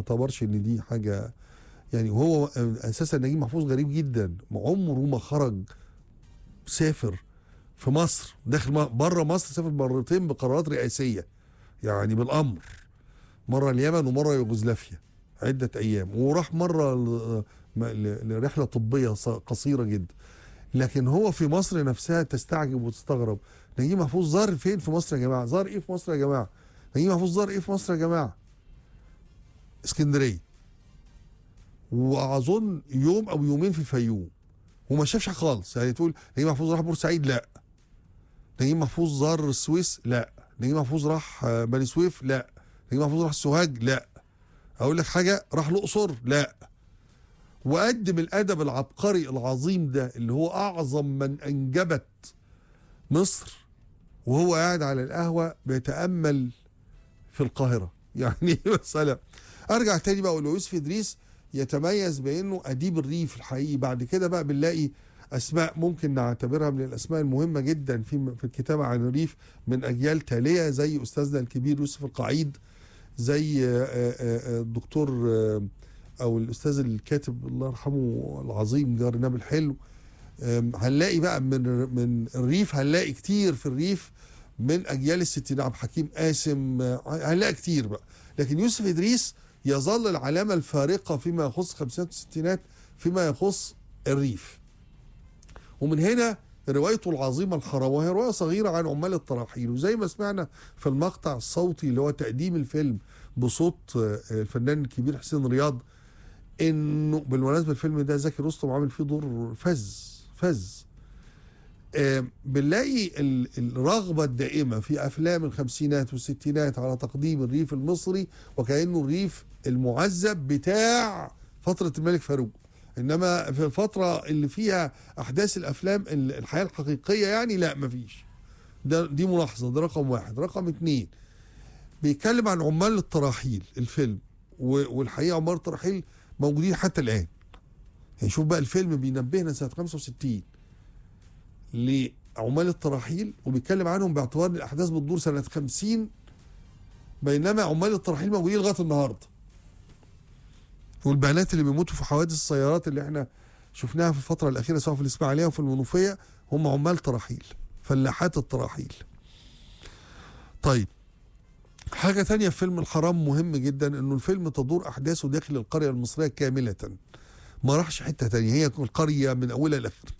اعتبرش ان دي حاجه يعني. وهو اساسا نجيب محفوظ غريب جدا، عمره ما خرج سافر في مصر داخل بره مصر، سافر مرتين بقرارات رئاسيه يعني بالامر، مره اليمن ومره يوغوسلافيا عده ايام، وراح مره لرحله طبيه قصيره جدا. لكن هو في مصر نفسها تستعجب وتستغرب، نجيب محفوظ زار فين في مصر يا جماعه؟ زار ايه في مصر يا جماعه؟ نجيب محفوظ زار ايه في مصر يا جماعه؟ اسكندريه، واظن يوم او يومين في الفيوم، وما شافش حاجه خالص. يعني تقول نجيب محفوظ راح بورسعيد؟ لا. نجيب محفوظ زار السويس؟ لا. نجيب محفوظ راح بني سويف؟ لا. نجيب محفوظ راح سوهاج؟ لا. اقول لك حاجه، راح الاقصر؟ لا. وقدم الادب العبقري العظيم ده اللي هو اعظم من انجبت مصر وهو قاعد على القهوه بيتامل في القاهره يعني مثلا. ارجع تاني بقى اقول له يوسف ادريس يتميز بانه اديب الريف الحقيقي. بعد كده بقى بنلاقي اسماء ممكن نعتبرها من الاسماء المهمه جدا في الكتابه عن الريف من اجيال تاليه، زي استاذنا الكبير يوسف القعيد، زي الدكتور او الاستاذ الكاتب الله يرحمه العظيم جار نابل حلو. هنلاقي بقى من الريف، هنلاقي كتير في الريف من اجيال الستينات، عبد الحكيم قاسم، هنلاقي كتير بقى. لكن يوسف ادريس يظل العلامه الفارقه فيما يخص الخمسينات والستينات فيما يخص الريف. ومن هنا روايته العظيمه الخراب، وهي روايه صغيره عن عمال التراحيل، وزي ما سمعنا في المقطع الصوتي اللي هو تقديم الفيلم بصوت الفنان الكبير حسين رياض، انه بالمناسبه الفيلم ده زكي رستم عامل فيه دور فز. بنلاقي الرغبه الدائمه في افلام الخمسينات والستينات على تقديم الريف المصري وكانه الريف المعذب بتاع فتره الملك فاروق. انما في الفتره اللي فيها احداث الافلام الحياه الحقيقيه يعني لا، مفيش. دي ملاحظه، ده رقم واحد. رقم اتنين، بيتكلم عن عمال التراحيل الفيلم، والحقيقه عمال التراحيل موجودين حتى الان. يعني شوف بقى الفيلم بينبهنا سنه 65 لعمال التراحيل وبيتكلم عنهم باعتبار ان الاحداث بتدور سنه 50، بينما عمال التراحيل موجودين لغايه النهارده. والبنات اللي بيموتوا في حوادث السيارات اللي احنا شفناها في الفتره الاخيره سواء في الاسماعيليه وفي المنوفيه هم عمال تراحيل، فلاحات التراحيل. طيب، حاجه ثانيه في فيلم الحرام مهم جدا، انه الفيلم تدور احداثه داخل القريه المصريه كامله، ما راحش حته ثانيه، هي القريه من اولها لاخرها.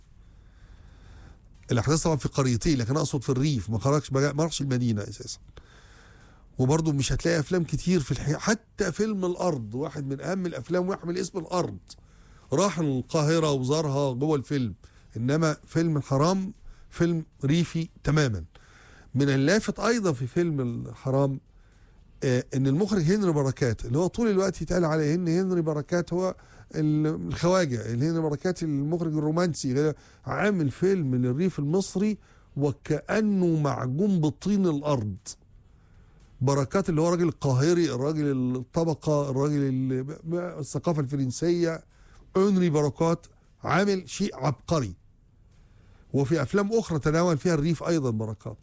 الاحداث طبعا في قريتين، لكن اقصد في الريف، ما راحش المدينه اساسا. وبرضه مش هتلاقي افلام كتير في الحقيقه، حتى فيلم الارض واحد من اهم الافلام ويحمل اسم الارض راح القاهره وزارها جوه الفيلم، انما فيلم الحرام فيلم ريفي تماما. من اللافت ايضا في فيلم الحرام ان المخرج هنري بركات، اللي هو طول الوقت يتقال عليه ان هنري بركات هو الخواجه، هنري بركات المخرج الرومانسي، عامل فيلم للريف المصري وكانه معجون بطين الارض. بركات اللي هو راجل القاهري، الراجل الطبقه، الراجل الثقافه الفرنسيه، هنري بركات عامل شيء عبقري. وفي افلام اخرى تناول فيها الريف ايضا بركات،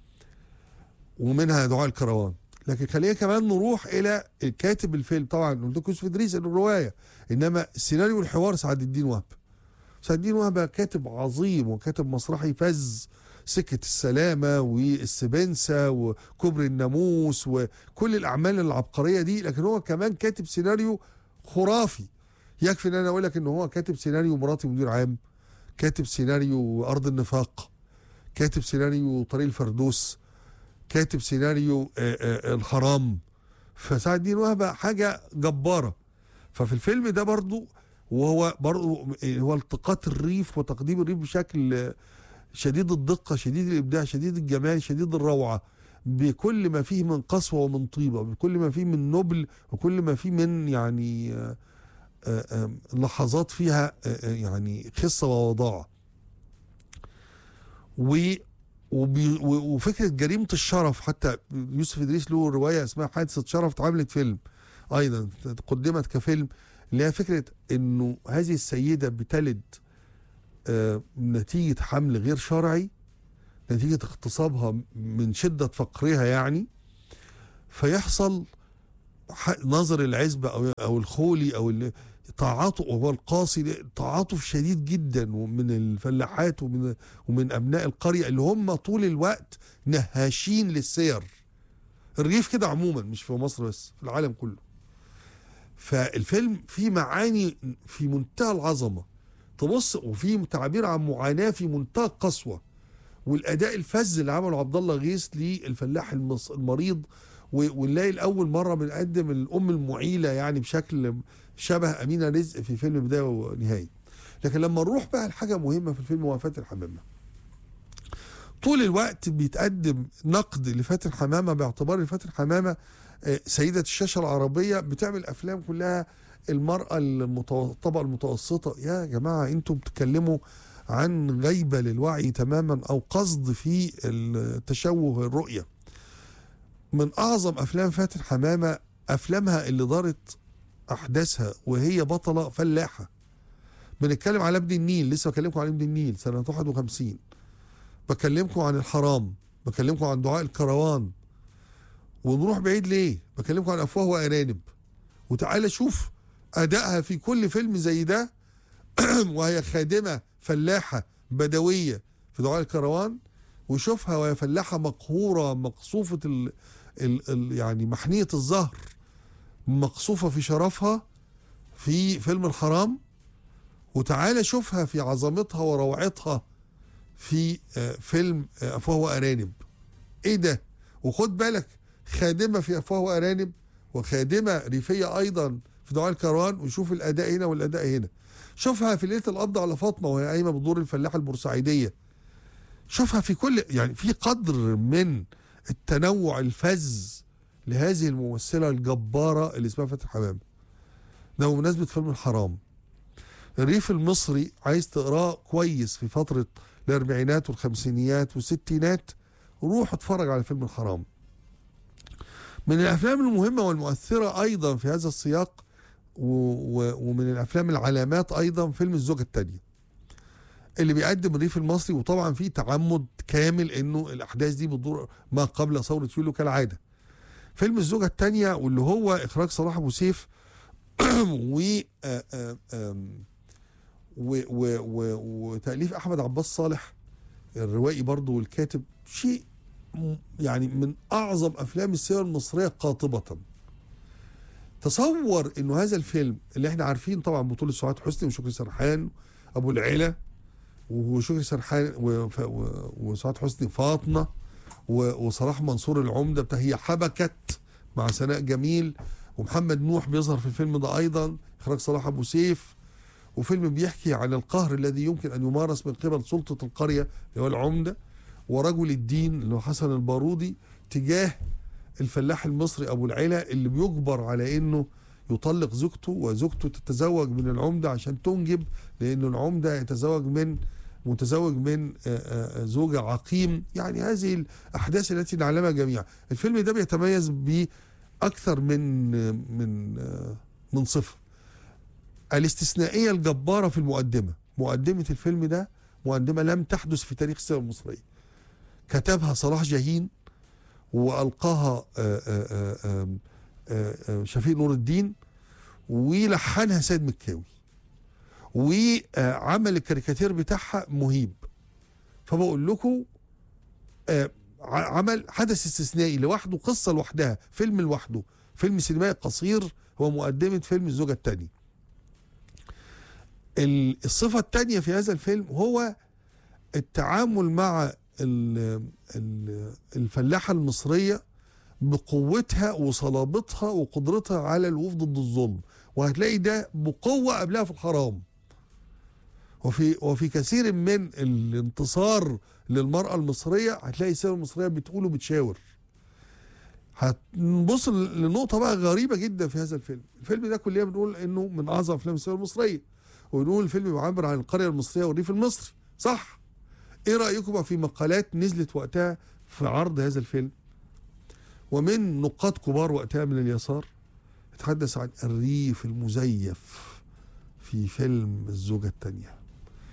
ومنها دعاء الكروان. لكن خلينا كمان نروح الى كاتب الفيلم. طبعا قلت لكم يوسف ادريس الروايه، انما السيناريو والحوار سعد الدين وهب. سعد الدين وهب كاتب عظيم وكاتب مسرحي فز، سكه السلامه والسبنسه وكبر الناموس وكل الاعمال العبقريه دي. لكن هو كمان كاتب سيناريو خرافي. يكفي ان انا اقول لك ان هو كاتب سيناريو مراتي مدير عام، كاتب سيناريو ارض النفاق، كاتب سيناريو طريق الفردوس، كاتب سيناريو الحرام. فسعد الدين وهب حاجه جباره. ففي الفيلم ده برضو، وهو برضو هو التقاط الريف وتقديم الريف بشكل شديد الدقه، شديد الابداع، شديد الجمال، شديد الروعه، بكل ما فيه من قسوه ومن طيبه، بكل ما فيه من نبل، وكل ما فيه من يعني لحظات فيها يعني خصه ووضاعه. وفكره جريمه الشرف، حتى يوسف ادريس له روايه اسمها حادثه شرف اتعملت فيلم ايضا، قدمت كفيلم، اللي هي فكره انه هذه السيده بتلد نتيجه حمل غير شرعي، نتيجه اغتصابها من شده فقرها يعني، فيحصل ناظر العزبة أو الخولي أو تعاطف، وهو القاصي، تعاطف شديد جدا من الفلاحات ومن أبناء القرية اللي هم طول الوقت نهاشين للسير. الريف كده عموما، مش في مصر بس، في العالم كله. فالفيلم فيه معاني في منتهى العظمة، تبص، وفيه تعبير عن معاناة في منتهى القسوة، والأداء الفذ اللي عمله عبد الله غيث للفلاح المريض. ونلاقي لأول مرة بنقدم الأم المعيلة يعني بشكل شبه أمينة رزق في فيلم بداية ونهاية. لكن لما نروح بقى لحاجة مهمة في الفيلم هو فاتن حمامة. طول الوقت بيتقدم نقد لفاتن حمامة باعتبار ان فاتن حمامة سيدة الشاشة العربية، بتعمل أفلام كلها المرأة الطبقة المتوسطة. يا جماعة انتم بتتكلموا عن غيبة للوعي تماما أو قصد في التشوه الرؤية. من أعظم أفلام فاتن حمامة أفلامها اللي دارت أحداثها وهي بطلة فلاحة. بنتكلم على ابن النيل، لسه بكلمكم عن ابن النيل سنة 51، بكلمكم عن الحرام، بكلمكم عن دعاء الكروان، ونروح بعيد ليه؟ بكلمكم عن أفواه وأرانب. وتعالى شوف أدائها في كل فيلم زي ده وهي خادمة فلاحة بدوية في دعاء الكروان، وشوفها وهي فلاحة مقهورة مقصوفة يعني محنية الظهر، مقصوفة في شرفها في فيلم الحرام. وتعالى شوفها في عظمتها وروعتها في فيلم أفواه وأرانب. ايه ده؟ وخد بالك، خادمة في أفواه وأرانب وخادمة ريفية أيضا في دعاء الكروان، وشوف الأداء هنا والأداء هنا. شوفها في ليلة القبض على فاطمة وهي قايمة بدور الفلاحة البورسعيدية. شوفها في كل، يعني في قدر من التنوع الفذ لهذه الممثلة الجبارة اللي اسمها فاتن حمامة. ده بمناسبة فيلم الحرام. الريف المصري عايز تقراه كويس في فترة الأربعينات والخمسينيات والستينات، روح اتفرج على فيلم الحرام. من الأفلام المهمة والمؤثرة أيضا في هذا السياق ومن الأفلام العلامات أيضا فيلم الزوجة التانية اللي بيقدم الريف المصري، وطبعا فيه تعمد كامل انه الأحداث دي بتدور ما قبل ثورة يوليو كالعادة. فيلم الزوجة التانية واللي هو إخراج صلاح أبو سيف وتأليف أحمد عباس صالح الروائي برضو والكاتب، شيء يعني من أعظم أفلام السينما المصرية قاطبة. تصور إنه هذا الفيلم اللي احنا عارفين طبعا بطولة سعاد حسني وشكري سرحان أبو العلا، وشكري سرحان وسعاد حسني فاطمة، وصلاح منصور العمدة بتاع هي حبكت مع سناء جميل، ومحمد نوح بيظهر في الفيلم ده أيضا إخراج صلاح أبو سيف. وفيلم بيحكي عن القهر الذي يمكن أن يمارس من قبل سلطة القرية اللي هو العمدة ورجل الدين اللي هو حسن البارودي تجاه الفلاح المصري أبو العلا اللي بيجبر على إنه يطلق زوجته، وزوجته تتزوج من العمدة عشان تنجب، لأنه العمدة متزوج من زوجة عقيم. يعني هذه الأحداث التي نعلمها جميعا. الفيلم ده بيتميز بأكثر من صفة. الاستثنائية الجبارة في المقدمة. مقدمة الفيلم ده مقدمة لم تحدث في تاريخ السينما المصرية. كتبها صلاح جاهين وألقاها شفيق نور الدين، ولحنها سيد مكاوي، وعمل الكاريكاتير بتاعها مهيب. فبقول لكم عمل حدث استثنائي لوحده، قصة لوحدها، فيلم لوحده، فيلم سينمائي قصير هو مقدمة فيلم الزوجة التانية. الصفة التانية في هذا الفيلم هو التعامل مع الفلاحة المصرية بقوتها وصلابتها وقدرتها على الوقوف ضد الظلم. وهتلاقي ده بقوة قبلها في الحرام. وفي كثير من الانتصار للمرأة المصرية هتلاقي السينما المصرية بتقول وبتشاور. هنبص لنقطة بقى غريبة جدا في هذا الفيلم. الفيلم ده كلنا بنقول انه من اعظم افلام السينما المصرية، ونقول الفيلم بيعبر عن القرية المصرية والريف المصري، صح؟ ايه رأيكم في مقالات نزلت وقتها في عرض هذا الفيلم؟ ومن نقاد كبار وقتها من اليسار يتحدث عن الريف المزيف في فيلم الزوجة التانية،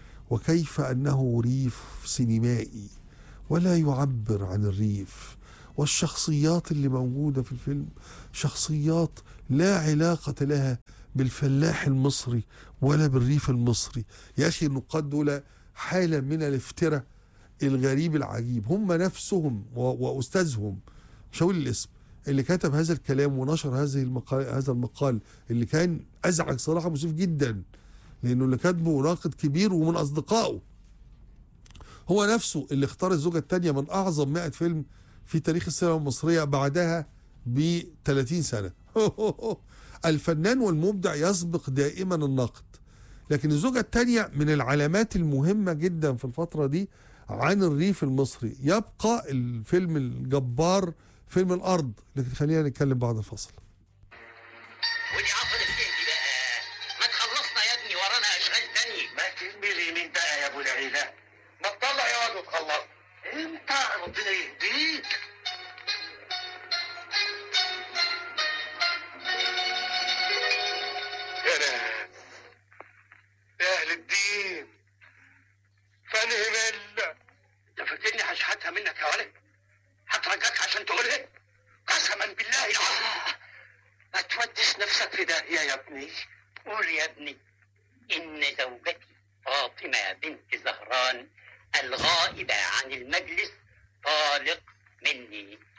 وكيف أنه ريف سينمائي ولا يعبر عن الريف والشخصيات اللي موجودة في الفيلم شخصيات لا علاقة لها بالفلاح المصري ولا بالريف المصري. يا أخي النقاد دول حالة من الافتراء الغريب العجيب. هم نفسهم وأستاذهم، مش هقول الاسم، اللي كتب هذا الكلام ونشر هذا المقال اللي كان أزعج صراحة مسيف جدا، لأنه اللي كاتبه ناقد كبير ومن أصدقائه، هو نفسه اللي اختار الزوجة الثانية من أعظم 100 فيلم في تاريخ السينما المصرية بعدها ب 30 سنة. الفنان والمبدع يسبق دائما النقد. لكن الزوجة الثانية من العلامات المهمة جدا في الفترة دي عن الريف المصري. يبقى الفيلم الجبار فيلم الأرض، لكن خلينا نتكلم بعد الفصل. ودي عطلت تهدي بقى، ما تخلصنا يا ابني، ورانا اشغال تاني. ما تهملي مين بقى يا ابو العيلة؟ ما تطلع يا واد وتخلص. انت ربنا يهديك. يا ناس يا اهل الدين، فانهي ملة. انت فاكرني هشحتها منك يا ولد؟ هترجاك عشان تقولها؟ قسما بالله ما توديش نفسك في داهية يا ابني. قول يا ابني ان زوجتي فاطمة بنت زهران الغائبة عن المجلس طالق مني.